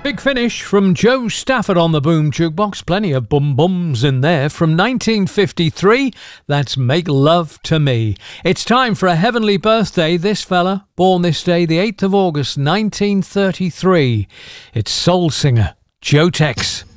Big finish from Joe Stafford on the Boom Jukebox. Plenty of bum-bums in there. From 1953, that's Make Love to Me. It's time for a heavenly birthday. This fella, born this day, the 8th of August, 1933. It's soul singer Joe Tex.